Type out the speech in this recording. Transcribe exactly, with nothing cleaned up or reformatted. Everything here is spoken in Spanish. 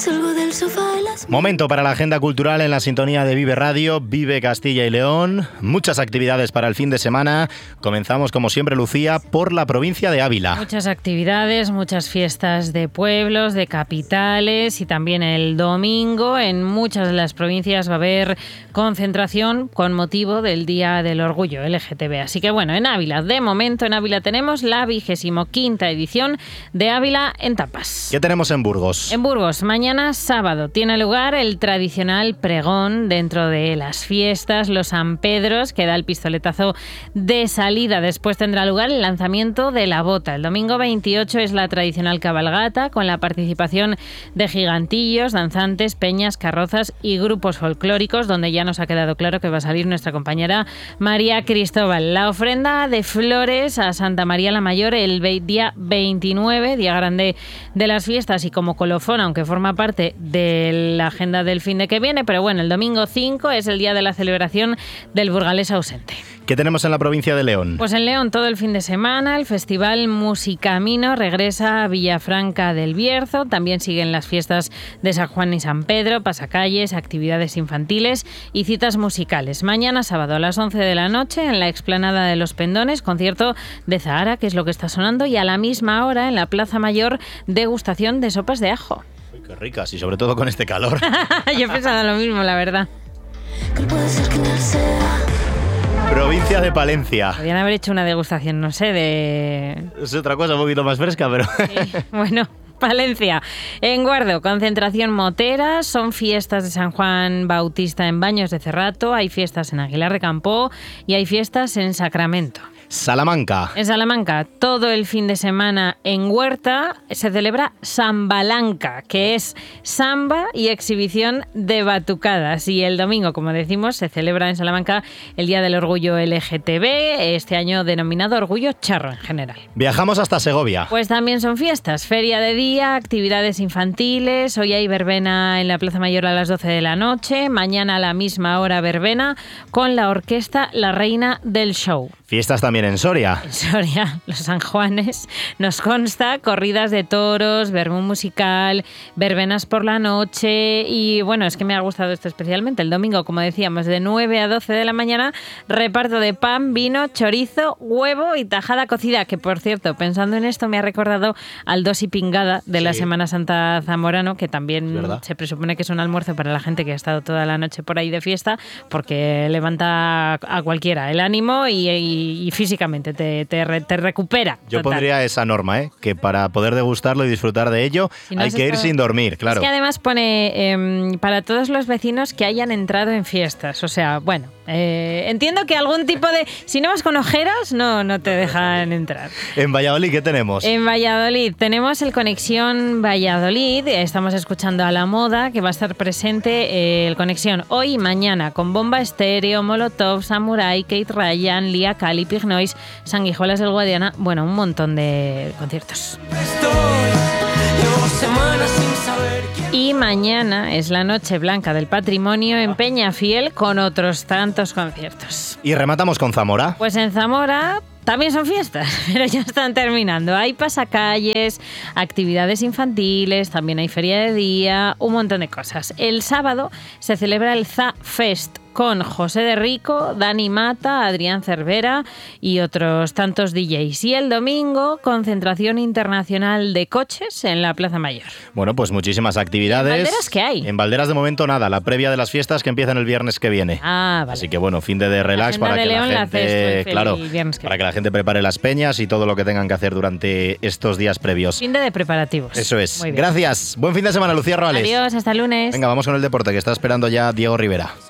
salgo del sofá a las... Momento para la agenda cultural en la sintonía de Vive Radio, Vive Castilla y León. Muchas actividades para el fin de semana. Comenzamos, como siempre, Lucía, por la provincia de Ávila. Muchas actividades, muchas fiestas de pueblos, de capitales, y también el domingo en muchas de las provincias va a haber concentración con motivo del Día del Orgullo L G T B. Así que bueno, en Ávila, de momento en Ávila tenemos la vigésimo quinta edición de Ávila en Tapas. ¿Qué tenemos en Burgos? En Burgos, mañana sábado tiene lugar el tradicional pregón dentro de las fiestas, los San Pedros, que da el pistoletazo de salida. Después tendrá lugar el lanzamiento de la bota. El domingo veintiocho es la tradicional cabalgata con la participación de gigantillos, danzantes, peñas, carrozas y grupos folclóricos, donde ya nos ha quedado claro que va a salir nuestra compañera María Cristóbal. La ofrenda de flores a Santa María la Mayor el día veintinueve, día grande de las fiestas, y como colofón, aunque forma parte de la agenda del fin de que viene, pero bueno, el domingo cinco es el día de la celebración del burgalés ausente. ¿Qué tenemos en la provincia de León? Pues en León todo el fin de semana el Festival Musicamino regresa a Villafranca del Bierzo. También siguen las fiestas de San Juan y San Pedro, pasacalles, actividades infantiles y citas musicales. Mañana sábado a las once de la noche en la explanada de Los Pendones, concierto de Zahara, que es lo que está sonando, y a la misma hora en la Plaza Mayor degustación de sopas de ajo. Uy, qué ricas, y sobre todo con este calor. Yo he pensado lo mismo, la verdad. Que puede ser que él sea... Provincia de Palencia. Podrían haber hecho una degustación, no sé, de... Es otra cosa un poquito más fresca, pero... Sí, bueno... Palencia. En Guardo, concentración motera, son fiestas de San Juan Bautista en Baños de Cerrato, hay fiestas en Aguilar de Campoo y hay fiestas en Sacramento. Salamanca. En Salamanca, todo el fin de semana en Huerta se celebra Sambalanca, que es samba y exhibición de batucadas. Y el domingo, como decimos, se celebra en Salamanca el Día del Orgullo L G T B, este año denominado Orgullo Charro en general. Viajamos hasta Segovia. Pues también son fiestas, feria de día, actividades infantiles. Hoy hay verbena en la Plaza Mayor a las doce de la noche, mañana a la misma hora verbena con la orquesta La Reina del Show. Fiestas también en Soria. En Soria, los San Juanes, nos consta, corridas de toros, verbú musical, verbenas por la noche, y bueno, es que me ha gustado esto especialmente. El domingo, como decíamos, de nueve a doce de la mañana, reparto de pan, vino, chorizo, huevo y tajada cocida, que por cierto, pensando en esto me ha recordado al dos y pingada de la sí. Semana Santa Zamorano, que también se presupone que es un almuerzo para la gente que ha estado toda la noche por ahí de fiesta, porque levanta a cualquiera el ánimo y, y y físicamente te, te, te recupera. Yo total. Pondría esa norma, ¿eh? Que para poder degustarlo y disfrutar de ello si no hay que ir estado... sin dormir, claro. Es que además pone eh, para todos los vecinos que hayan entrado en fiestas. O sea, bueno, eh, entiendo que algún tipo de... Si no vas con ojeras, no, no te dejan entrar. En Valladolid, ¿qué tenemos? En Valladolid tenemos el Conexión Valladolid. Estamos escuchando a La Moda, que va a estar presente eh, el Conexión hoy y mañana con Bomba Estéreo, Molotov, Samurai, Kate Ryan, Lía Cali, Pig Noise, Sanguijuelas del Guadiana, bueno, un montón de conciertos. Y mañana es la Noche Blanca del Patrimonio en Peñafiel con otros tantos conciertos. Y rematamos con Zamora. Pues en Zamora también son fiestas, pero ya están terminando. Hay pasacalles, actividades infantiles, también hay feria de día, un montón de cosas. El sábado se celebra el Za Fest con José de Rico, Dani Mata, Adrián Cervera y otros tantos D Js. Y el domingo, concentración internacional de coches en la Plaza Mayor. Bueno, pues muchísimas actividades. ¿En Valderas qué hay? En Valderas de momento nada, la previa de las fiestas que empiezan el viernes que viene. Ah, vale. Así que bueno, fin de, de relax para de que León la gente, la claro, el para que la gente prepare las peñas y todo lo que tengan que hacer durante estos días previos. Fin de, de preparativos. Eso es. Gracias. Buen fin de semana, Lucía Roales. Adiós, hasta el lunes. Venga, vamos con el deporte, que está esperando ya Diego Rivera.